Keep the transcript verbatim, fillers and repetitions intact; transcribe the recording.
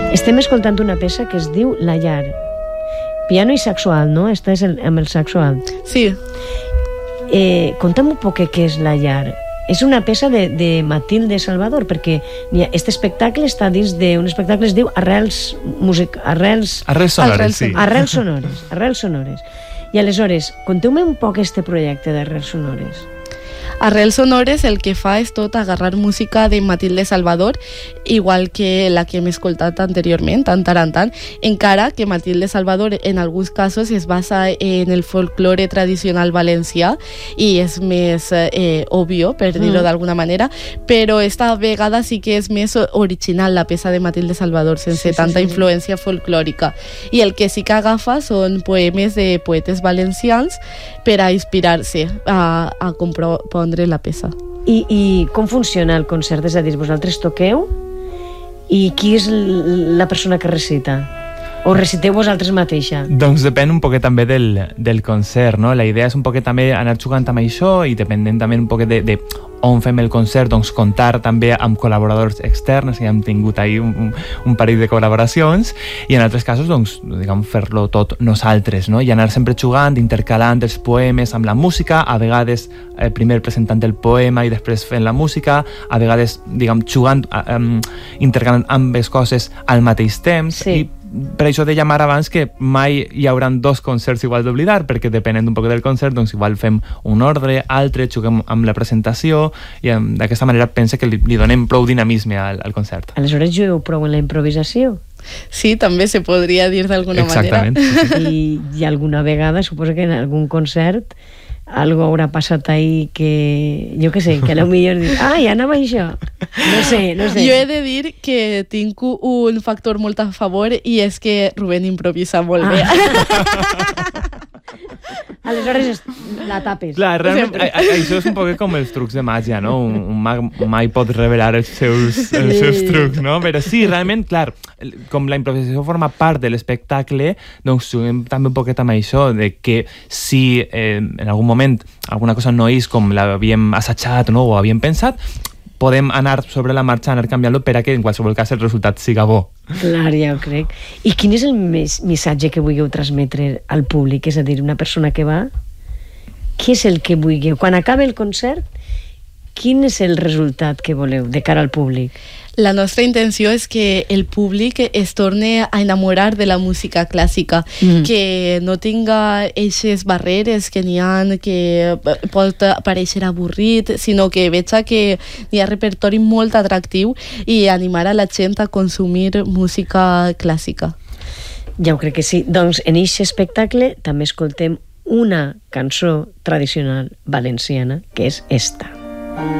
Estem escoltant una peça que es diu La llar. Piano i saxo alt, no? Estàs amb el saxo alt. Sí. Eh, conta'm un poc què és La llar. És una peça de, de Matilde Salvador, perquè aquest espectacle està dins d'un espectacle que es diu Arrels music, Arrels... Arrels sonores, sí. Arrels sonores, Arrels sonores. I aleshores, conteu-me un poc este projecte d'Arrels sonores. Arrels sonores el que fa és tot agarrar música de Matilde Salvador, igual que la que hem escoltat anteriorment, tan tarantant, encara que Matilde Salvador en alguns casos es basa en el folklore tradicional valencià i és més eh, obvio, per dir-ho mm. d'alguna manera, però esta vegada sí que és més original la peça de Matilde Salvador, sense sí, tanta sí, sí. influència folclòrica. I el que sí que agafa són poemes de poetes valencians per a inspirar-se a, a compondre la peça. I, I com funciona el concert? És a dir, vosaltres toqueu i qui és la persona que recita? O reciteu vosaltres mateixa? Doncs depèn un poquet també del, del concert, no? La idea és un poquet també anar jugant amb això i depenent també un poquet de, de on fem el concert, doncs comptar també amb col·laboradors externs, que hem tingut ahí un, un parell de col·laboracions, i en altres casos, doncs, diguem, fer-lo tot nosaltres, no? I anar sempre jugant, intercalant els poemes amb la música, a vegades eh, primer presentant el poema i després fent la música, a vegades, diguem, jugant, eh, intercalant ambes coses al mateix temps, sí. i per això deia Mar abans que mai hi haurà dos concerts igual d'oblidar, perquè depenent un poc del concert, doncs igual fem un ordre, altre, juguem amb la presentació i d'aquesta manera pense que li, li donem prou dinamisme al, al concert. Aleshores jugueu prou en la improvisació? Sí, també se podria dir d'alguna manera. Exactament. I, I alguna vegada, suposo que en algun concert algo haurà passat ahí que, jo què sé, que a lo millor dic, ah, ja anava això. No sé, no sé. Jo he de dir que tinc un factor molt a favor i és que Rubén improvisa molt bé. Ah. Aleshores la tapes. Clar, realment, a, a, això és un poc com els trucs de màgia, no? Un, un mag mai pot revelar els seus, els seus trucs, no? Però sí, realment, clar, com la improvisació forma part de l'espectacle, doncs juguem també un poquet amb això, de que si eh, en algun moment alguna cosa no és com l'havíem assajat, no? O havíem pensat, podem anar sobre la marxa, anar canviant-lo per a que en qualsevol cas el resultat siga bo. Clar, ja ho crec. I quin és el més missatge que vulgueu transmetre al públic? És a dir, una persona que va, què és el que vulgueu? Quan acaba el concert, quin és el resultat que voleu de cara al públic? La nostra intenció és que el públic es torni a enamorar de la música clàssica, mm. que no tinga eixes barreres que n'hi ha que pot parèixer avorrit, sinó que veja que hi ha repertori molt atractiu i animar a la gent a consumir música clàssica. Ja ho crec que sí. Doncs en aquest espectacle també escoltem una cançó tradicional valenciana, que és esta.